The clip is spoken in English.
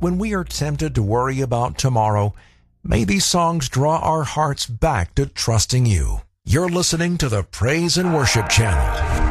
when we are tempted to worry about tomorrow, may these songs draw our hearts back to trusting you. You're listening to the Praise and Worship Channel.